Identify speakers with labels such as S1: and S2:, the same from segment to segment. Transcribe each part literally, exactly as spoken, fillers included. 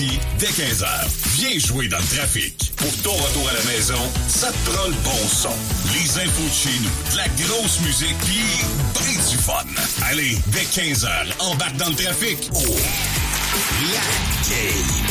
S1: Dès quinze heures, viens jouer dans le trafic. Pour ton retour à la maison, ça te prend le bon son. Les infos de chez nous, de la grosse musique, pis ben du fun. Allez, dès quinze heures, embarque dans le trafic. Oh, la game.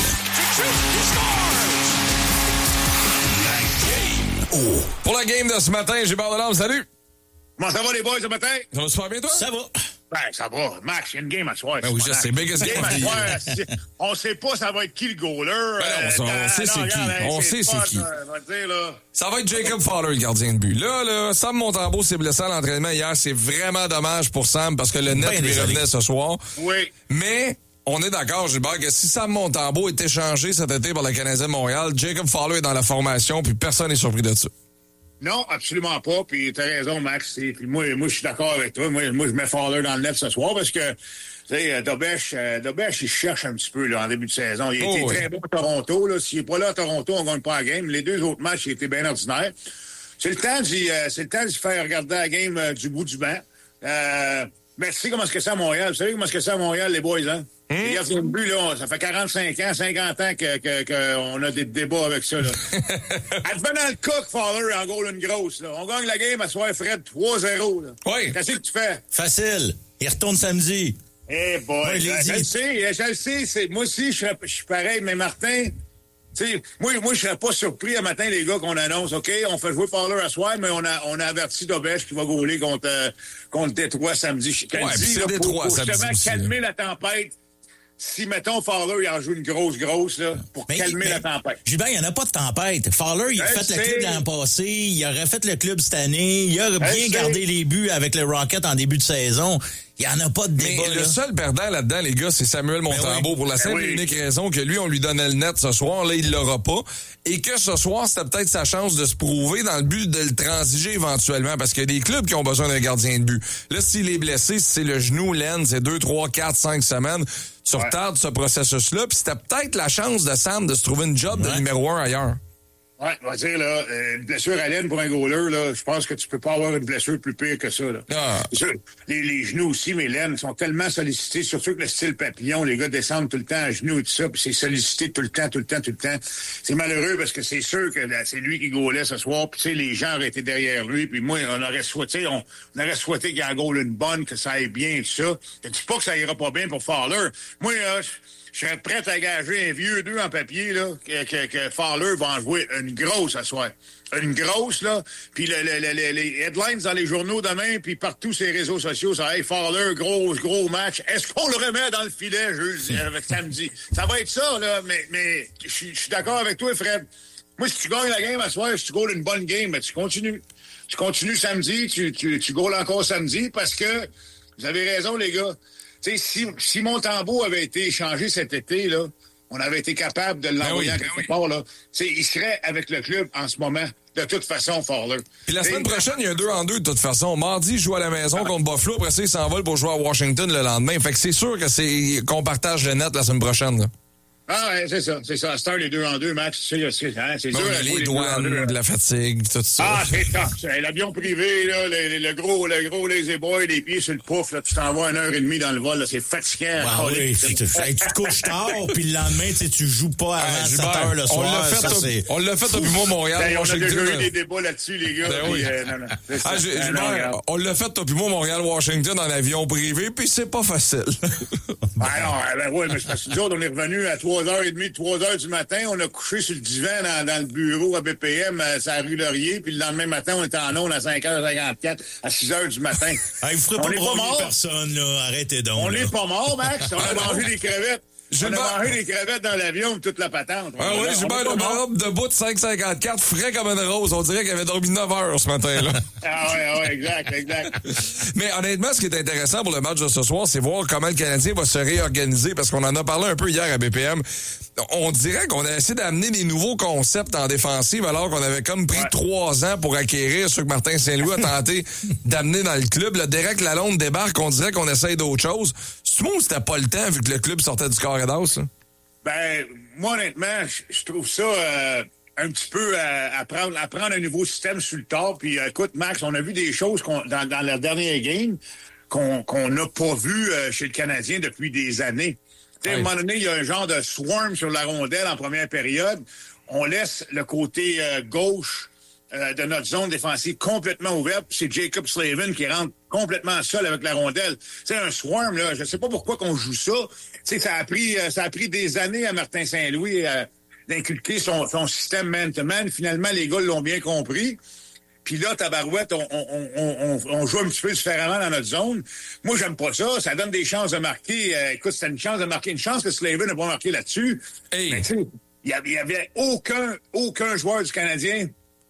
S1: La game. Oh.
S2: Pour la game de ce matin, j'ai barre de l'âme, salut.
S3: Comment ça va les boys ce matin?
S2: Ça va super bien toi?
S4: Ça va.
S3: Ben, ça va. Max, il y a une game à soir.
S2: Ben oui, je sais, biggest
S3: game
S2: game
S3: à
S2: of the
S3: soir.
S2: year.
S3: c'est- On sait pas ça va être qui le goaler.
S2: Ben non, on sait c'est qui. On sait c'est qui.
S3: On va dire, là.
S2: Ça va être Jacob Fowler, le gardien de but. Là, là, Sam Montembeault s'est blessé à l'entraînement hier. C'est vraiment dommage pour Sam parce que le net
S4: Ben
S2: lui
S4: désolé.
S2: revenait ce soir.
S3: Oui.
S2: Mais on est d'accord, Gilbert, que si Sam Montembeault est échangé cet été par le Canadien de Montréal, Jacob Fowler est dans la formation, puis personne n'est surpris de ça.
S3: Non, absolument pas. Puis t'as raison, Max. Et puis moi, moi, je suis d'accord avec toi. Moi, moi, je mets Fowler dans le net ce soir parce que, tu sais, Dobèche, euh, Dobèche, il cherche un petit peu là, en début de saison. Il a
S2: Oh,
S3: été
S2: oui.
S3: très bon à Toronto. Là. S'il n'est pas là à Toronto, on gagne pas la game. Les deux autres matchs, il était bien ordinaire. C'est le temps d'y, euh, c'est le temps d'y faire regarder la game euh, du bout du banc. Euh, mais tu sais comment est-ce que c'est à Montréal? Vous savez comment est-ce que c'est à Montréal, les boys, hein?
S2: Hum?
S3: Les gardiens de but, là, ça fait quarante-cinq ans, cinquante ans que, que, que on a des débats avec ça, là. Advenant le cas que Fowler en goal une grosse, là. On gagne la game à soir, Fred, trois zéro, là.
S2: Oui.
S3: Qu'est-ce que tu fais?
S4: Facile. Il retourne samedi.
S3: Eh boy,
S4: Ouais,
S3: je,
S4: je l'ai
S3: je
S4: dit.
S3: le sais, je le sais. c'est- Moi aussi, je serais- je suis pareil, mais Martin, tu sais, moi, moi, je serais pas surpris un matin, les gars, qu'on annonce, OK, on fait jouer Fowler à soir, mais on a, on a averti Dobèche qui va gauler contre, euh, contre Détroit samedi. Je te le
S2: Ouais, puis
S3: dis,
S2: c'est
S3: là,
S2: Détroit
S3: pour, pour
S2: samedi
S3: justement
S2: aussi,
S3: calmer la tempête. Si, mettons, Fowler, il en joue une grosse, grosse, là, pour
S4: Mais-
S3: calmer
S4: mais-
S3: la tempête.
S4: Gilbert, il n'y en a pas de tempête. Fowler, il a
S3: Je
S4: fait le
S3: sais.
S4: club l'an passé, il aurait fait le club cette année, il a bien
S3: sais.
S4: gardé les buts avec le Rocket en début de saison. Il n'y en a pas de
S2: Mais
S4: débat.
S2: le
S4: là.
S2: seul perdant là-dedans, les gars, c'est Samuel Montembeault
S4: oui.
S2: pour la
S3: Ben
S2: simple et
S3: oui.
S2: unique raison que lui, on lui donnait le net ce soir. Là, il l'aura pas. Et que ce soir, c'était peut-être sa chance de se prouver dans le but de le transiger éventuellement parce qu'il y a des clubs qui ont besoin d'un gardien de but. Là, s'il est blessé, si c'est le genou, l'aine, c'est deux, trois, quatre, cinq semaines. Tu
S3: Ouais.
S2: retardes ce processus-là. Puis c'était peut-être la chance de Sam de se trouver une job de
S4: Ouais.
S2: numéro un ailleurs.
S3: Ouais, on va dire, là, euh, une blessure à l'aine pour un goaler, là, je pense que tu peux pas avoir une blessure plus pire que ça, là.
S2: Ah.
S3: C'est sûr, les, les genoux aussi, mais l'aine sont tellement sollicités, surtout que le style papillon, les gars descendent tout le temps à genoux et tout ça, puis c'est sollicité tout le temps, tout le temps, tout le temps. C'est malheureux parce que c'est sûr que là, c'est lui qui goalait ce soir, puis tu sais, les gens auraient été derrière lui, puis moi, on aurait souhaité, on, on aurait souhaité qu'il en goal une bonne, que ça aille bien et tout ça. Je dis pas que ça ira pas bien pour Fowler. Moi, là, je- je serais prêt à gager un vieux deux en papier, là, que, que, que Fowler va en jouer une grosse à soir. Une grosse, là. Puis le, le, le, le- les headlines dans les journaux demain, puis partout sur les réseaux sociaux, ça, hey, Fowler, gros, gros match. Est-ce qu'on le remet dans le filet, jeudi, avec samedi? Ça va être ça, là, mais, mais je suis je suis d'accord avec toi, Fred. Moi, si tu gagnes la game à soir, si tu goals une bonne game, ben, tu continues. Tu continues samedi, tu, tu, tu goals encore samedi, parce que vous avez raison, les gars. Tu sais, si, si Montembeault avait été échangé cet été, là, on avait été capable de l'envoyer
S2: Ben oui,
S3: en
S2: ben
S3: quelque part, là. Tu sais, il serait avec le club en ce moment, de toute façon, Fowler.
S2: Puis la
S3: Et-
S2: semaine prochaine, il y a un deux en deux de toute façon. Mardi, il joue à la maison contre Buffalo. Après ça, il s'envole pour jouer à Washington le lendemain. Fait que c'est sûr que c'est qu'on partage le net la semaine prochaine. Là.
S3: Ah, ouais, c'est ça, c'est ça. Star les deux en deux, Max. Tu sais, c'est, hein, c'est
S2: Bon,
S3: dur
S2: il y a
S3: à jouer
S2: les
S3: les deux en deux,
S2: douanes,
S3: hein.
S2: de la fatigue, tout ça.
S3: Ah, c'est top. C'est l'avion privé, là, le, le gros, le gros lazy boy, les pieds sur le pouf, là, tu t'envoies une heure et demie dans le vol, là, c'est fatigant.
S4: Ah oui, tu, tu, hey, tu te couches tard, puis le lendemain, tu sais, tu joues pas avant
S2: Ah,
S4: sept
S2: Gilbert,
S4: heures le
S2: on
S4: soir.
S2: l'a fait,
S4: ça,
S2: au-
S4: c'est...
S2: on l'a fait depuis moi, Montréal,
S3: Ben, on a
S2: Washington.
S3: déjà eu des débats là-dessus, les gars.
S2: Ben
S3: puis,
S2: oui.
S3: euh, non, non, c'est ça.
S2: Ah, j'ai-
S3: Ah,
S2: Gilbert,
S3: non, regarde.
S2: on l'a fait depuis moi, Montréal, Washington, en avion privé, puis c'est pas facile.
S3: Ben non, ben oui, mais c'est parce que nous autres, on est revenus à trois heures trente, trois heures du matin, on a couché sur le divan dans, dans le bureau à B P M, à sa rue Laurier, puis le lendemain matin, on était en onde à cinq heures cinquante-quatre, à six heures du matin.
S4: Hey, vous ferez
S3: On
S4: pas
S3: est pas
S4: broyer
S3: mort.
S4: personne, là. Arrêtez donc.
S3: On
S4: là.
S3: n'est pas mort, Max. On a mangé des crevettes. On
S2: Gilbert-
S3: a mangé des crevettes dans l'avion, toute la patente.
S2: Ah
S3: On-
S2: oui,
S3: on
S2: Gilbert
S3: est pas mort.
S2: Lebrun, debout de cinq cinquante-quatre, frais comme une rose. On dirait qu'il avait dormi neuf heures ce matin-là.
S3: Ah ouais, ah ouais, exact, exact.
S2: Mais honnêtement, ce qui est intéressant pour le match de ce soir, c'est voir comment le Canadien va se réorganiser, parce qu'on en a parlé un peu hier à B P M. On dirait qu'on a essayé d'amener des nouveaux concepts en défensive, alors qu'on avait comme pris
S3: Ouais.
S2: trois ans pour acquérir ce que Martin Saint-Louis a tenté d'amener dans le club. Le Derek Lalonde débarque, on dirait qu'on essaye d'autres choses. C'est moi ou c'était pas le temps, vu que le club sortait du carré d'as, là?
S3: Ben, moi, honnêtement, je- je trouve ça euh, un petit peu euh, à, prendre, à prendre un nouveau système sur le tard. Puis, euh, écoute, Max, on a vu des choses qu'on, dans, dans la dernière game qu'on qu'on n'a pas vu euh, chez le Canadien depuis des années. Ouais. À un moment donné, il y a un genre de swarm sur la rondelle en première période. On laisse le côté euh, gauche euh, de notre zone défensive complètement ouverte. C'est Jacob Slavin qui rentre complètement seul avec la rondelle. C'est un swarm, là. Je ne sais pas pourquoi qu'on joue ça. T'sais, ça a pris euh, ça a pris des années à Martin Saint-Louis euh, d'inculquer son, son système man-to-man. Finalement, les gars l'ont bien compris. Puis là, tabarouette, on, on, on, on joue un petit peu différemment dans notre zone. Moi, j'aime pas ça. Ça donne des chances de marquer. Euh, écoute, c'était une chance de marquer. Une chance que Slavin n'a pas marqué là-dessus.
S2: Hey.
S3: Mais tu sais, il y avait aucun, aucun joueur du Canadien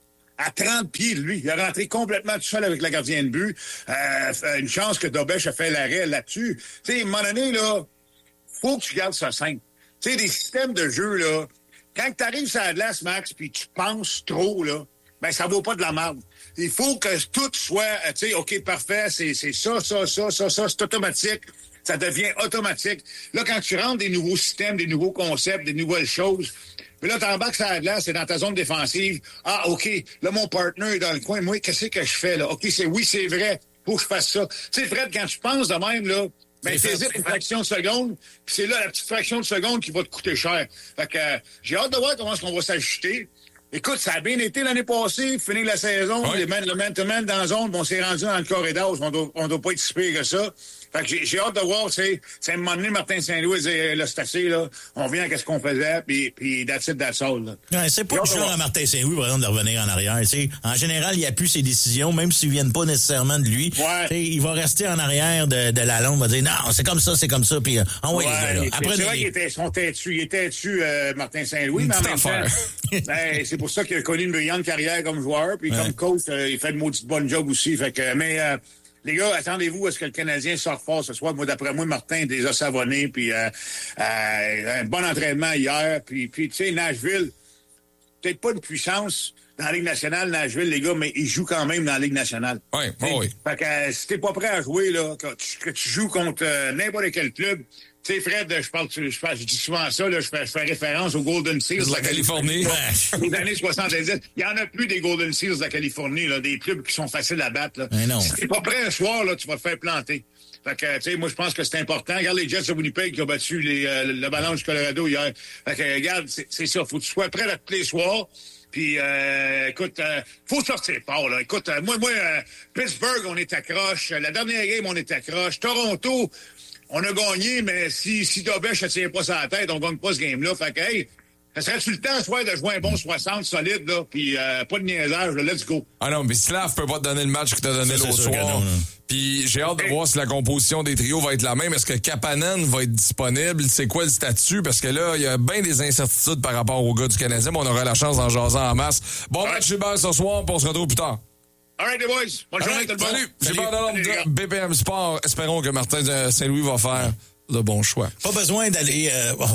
S3: à trente pieds de lui. Il a rentré complètement tout seul avec la gardien de but. Euh, une chance que Dobèche a fait l'arrêt là-dessus. Tu sais, à un moment donné, là, faut que tu gardes ça simple. Tu sais, des systèmes de jeu, là, quand tu arrives sur la glace, Max, puis tu penses trop, là, ben ça vaut pas de la merde. Il faut que tout soit, tu sais, OK, parfait, c'est, c'est ça, ça, ça, ça, ça, c'est automatique. Ça devient automatique. Là, quand tu rentres des nouveaux systèmes, des nouveaux concepts, des nouvelles choses, puis là, t'embarques sur la glace, c'est dans ta zone défensive. Ah, OK, là, mon partner est dans le coin. Moi, qu'est-ce que je fais, là? OK, c'est oui, c'est vrai. Faut que je fasse ça. Tu sais, Fred, quand tu penses de même, là, ben, t'hésites une fraction de seconde, puis c'est là, la petite fraction de seconde qui va te coûter cher. Fait que, euh, j'ai hâte de voir comment est-ce qu'on va s'ajuster. Écoute, ça a bien été l'année passée, finir la saison,
S2: oui.
S3: les man, le man-to-man dans la zone, bon, on s'est rendu dans le corridor, on doit, on doit pas être si pire que ça. Fait que j'ai, j'ai hâte de voir, c'est, c'est à un moment donné, Martin Saint-Louis disait, là, c'est assez, là, on vient à ce qu'on faisait, puis, puis that's it, that's all, là.
S4: Ouais, c'est pas le genre à Martin Saint-Louis, par exemple, de revenir en arrière, tu sais. En général, il appuie ses décisions, même s'ils viennent pas nécessairement de lui.
S3: Ouais.
S4: Il va rester en arrière de, de la longue, il va dire, non, c'est comme ça, c'est comme ça, puis euh, envoie
S3: ouais,
S4: les gars, là.
S3: C'est,
S4: Après,
S3: c'est vrai
S4: les...
S3: qu'il était, son têtu, il était têtu, euh, Martin Saint-Louis, mais en même temps, ben, c'est pour ça qu'il a connu une brillante carrière comme joueur, puis ouais. comme coach, euh, il fait de maudite bonne job aussi, fait que, mais, euh, les gars, attendez-vous à ce que le Canadien sorte fort ce soir. Moi, d'après moi, Martin les a savonnés, puis euh, euh, un bon entraînement hier. Puis, puis tu sais, Nashville, peut-être pas une puissance dans la Ligue nationale, Nashville, les gars, mais ils jouent quand même dans la Ligue nationale.
S2: Oui, oh oui.
S3: Fait que euh, si t'es pas prêt à jouer, là, que tu, que tu joues contre euh, n'importe quel club, tu sais, Fred, je parle, je, je, je dis souvent ça, là, je, fais, je fais référence aux Golden Seals
S2: de la Californie.
S3: Ouais. Les années soixante-dix. Il y en a plus des Golden Seals de la Californie, là, des clubs qui sont faciles à battre. Là.
S4: Mais non.
S3: Si t'es pas prêt un soir, là, tu vas te faire planter. Fait que, tu sais, moi, je pense que c'est important. Regarde les Jets de Winnipeg qui ont battu les, euh, le ballon du Colorado hier. Fait que, regarde, c'est, c'est ça. Faut que tu sois prêt là, tous les soirs. Puis, euh, écoute, euh, faut sortir fort, là. Écoute, euh, moi, moi, euh, Pittsburgh, on est accroche. La dernière game, on est accroche. Toronto, on a gagné, mais si, si Dobèche ne tient pas sa tête, on gagne pas ce game-là. Fait que, hey, ça serait-tu le temps, soit de jouer un bon soixante solide, là, puis euh, pas de niaisage, là, let's go.
S2: Ah non, mais Slav peut pas te donner le match qu'il t'a donné
S4: ça,
S2: l'autre soir. Puis j'ai hâte de voir si la composition des trios va être la même. Est-ce que Kapanen va être disponible? C'est quoi le statut? Parce que là, il y a bien des incertitudes par rapport aux gars du Canadien, mais on aura la chance d'en jaser en masse. Bon ouais. match Gilbert ce soir, puis on se retrouve plus tard.
S3: All right, les boys. Bonne journée, tout le monde.
S2: Salut. Gilbert Delorme de B P M Sport. Espérons que Martin Saint-Louis va faire le bon choix.
S4: Pas besoin d'aller... Euh... Oh.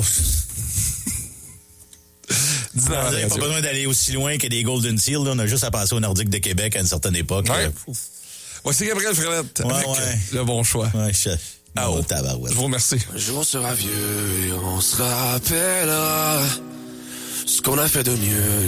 S4: Vous n'avez pas besoin d'aller aussi loin que des Golden Seals. Là. On a juste à penser au Nordique de Québec à une certaine époque.
S2: Ouais. Voici Gabriel Frelette
S4: ouais,
S2: avec
S4: ouais.
S2: le bon choix.
S4: Ouais, je...
S2: Ah, oh, je vous remercie.
S5: Un jour on sera vieux et on se rappellera ce qu'on a fait de mieux.